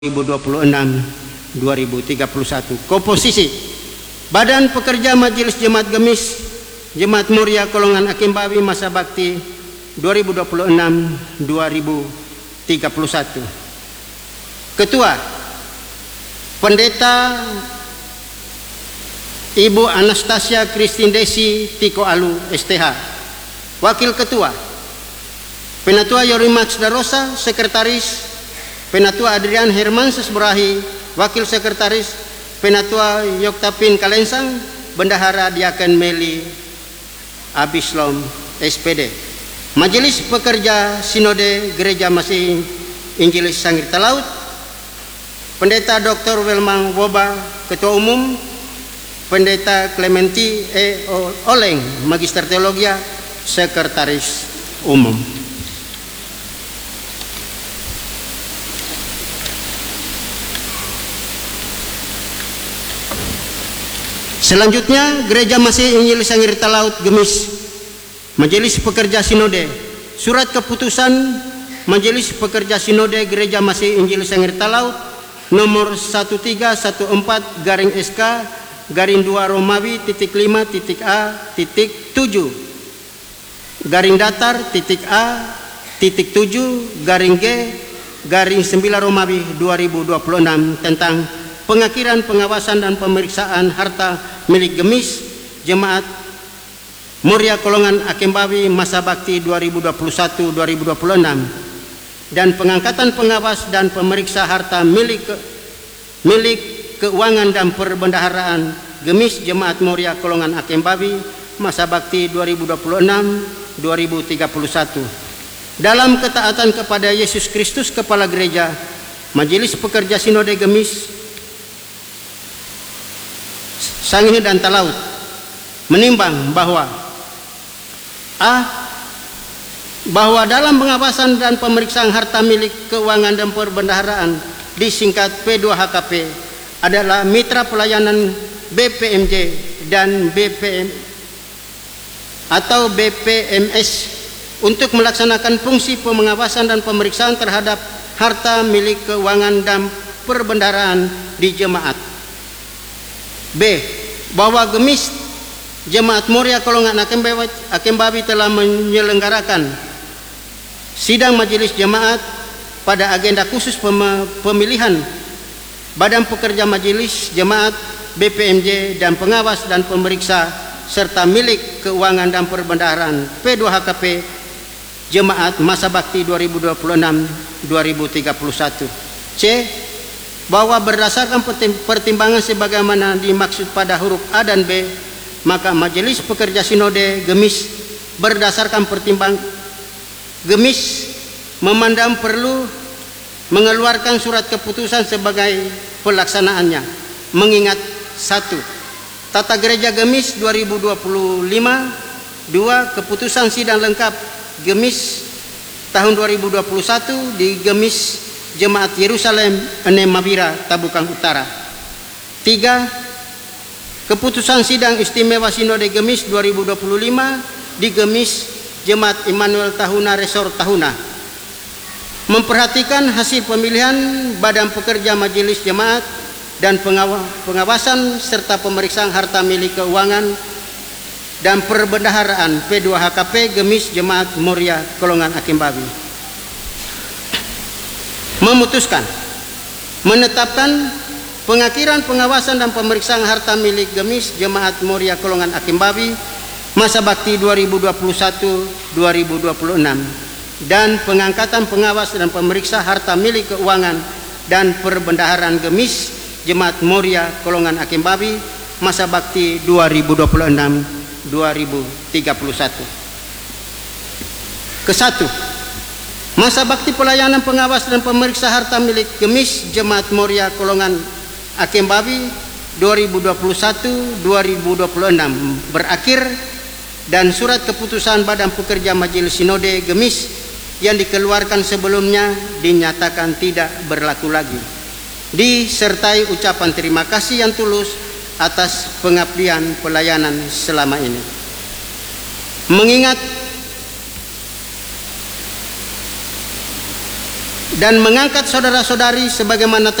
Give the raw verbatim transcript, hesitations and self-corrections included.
dua ribu dua puluh enam sampai dua ribu tiga puluh satu. Komposisi Badan Pekerja Majelis Jemaat Gemis Jemaat Muria Kolongan Hakim Bawi masa bakti dua ribu dua puluh enam sampai dua ribu tiga puluh satu. Ketua Pendeta Ibu Anastasia Christine Desi Tiko Alu S T H. Wakil Ketua Penatua Yorimax Darosa, Sekretaris Penatua Adrian Hermansyah Brahi, Wakil Sekretaris Penatua Yoktapin Kalensang, Bendahara Diaken Meli Abislom S P D. Majelis Pekerja Sinode Gereja Masih Injilis Sangir Talaut, Pendeta Doktor Welmang Woba, Ketua Umum, Pendeta Clementi E. Oleng, Magister Teologia, Sekretaris Umum. Selanjutnya, Gereja Masih Injilis Sangir Talaut Gemis, Majelis Pekerja Sinode. Surat keputusan Majelis Pekerja Sinode Gereja Masih Injilis Sangir Talaut nomor seribu tiga ratus empat belas garing S K garing dua Romawi titik lima titik A titik tujuh garing datar titik A titik tujuh garing G garing sembilan Romawi dua ribu dua puluh enam tentang pengakhiran pengawasan dan pemeriksaan harta milik Gemis Jemaat Muria Kolongan Hakim Bawi masa bakti dua ribu dua puluh satu sampai dua ribu dua puluh enam dan pengangkatan pengawas dan pemeriksa harta milik milik keuangan dan perbendaharaan Gemis Jemaat Muria Kolongan Hakim Bawi masa bakti dua ribu dua puluh enam sampai dua ribu tiga puluh satu. Dalam ketaatan kepada Yesus Kristus Kepala Gereja, Majelis Pekerja Sinode Gemis Sangir dan Talaut menimbang bahwa A. bahwa dalam pengawasan dan pemeriksaan harta milik keuangan dan perbendaharaan disingkat P dua H K P adalah mitra pelayanan B P M J dan B P M atau B P M S untuk melaksanakan fungsi pengawasan dan pemeriksaan terhadap harta milik keuangan dan perbendaharaan di jemaat. B. bahwa Gemis Jemaat Muria Kolongan Hakim Bawi telah menyelenggarakan sidang majelis jemaat pada agenda khusus pemilihan Badan Pekerja Majelis Jemaat B P M J dan pengawas dan pemeriksa serta milik keuangan dan perbendaharaan P dua H K P Jemaat masa bakti dua ribu dua puluh enam sampai dua ribu tiga puluh satu. C. bahwa berdasarkan pertimbangan sebagaimana dimaksud pada huruf A dan B, maka Majelis Pekerja Sinode Gemis berdasarkan pertimbang Gemis memandang perlu mengeluarkan surat keputusan sebagai pelaksanaannya, mengingat satu. Tata Gereja Gemis dua ribu dua puluh lima. Dua. Keputusan sidang lengkap Gemis tahun dua ribu dua puluh satu di Gemis Jemaat Yerusalem Enem Mabira Tabukang Utara. Tiga. Keputusan sidang istimewa Sinode Gemis dua ribu dua puluh lima di Gemis Jemaat Immanuel Tahuna Resor Tahuna. Memperhatikan hasil pemilihan Badan Pekerja Majelis Jemaat dan pengawasan serta pemeriksaan harta milik keuangan dan perbendaharaan P dua H K P Gemis Jemaat Muria Kolongan Hakim Bawi. Memutuskan menetapkan pengakhiran pengawasan dan pemeriksaan harta milik Gemis Jemaat Muria Kolongan Hakim Bawi masa bakti dua ribu dua puluh satu sampai dua ribu dua puluh enam dan pengangkatan pengawas dan pemeriksa harta milik keuangan dan perbendaharaan Gemis Jemaat Muria Kolongan Hakim Bawi masa bakti dua ribu dua puluh enam sampai dua ribu tiga puluh satu. Kesatu, masa bakti pelayanan pengawas dan pemeriksa harta milik Gemis Jemaat Muria Kolongan Hakim Bawi dua ribu dua puluh satu sampai dua ribu dua puluh enam berakhir dan surat keputusan Badan Pekerja Majelis Sinode Gemis yang dikeluarkan sebelumnya dinyatakan tidak berlaku lagi, disertai ucapan terima kasih yang tulus atas pengabdian pelayanan selama ini. Mengingat dan mengangkat saudara-saudari sebagaimana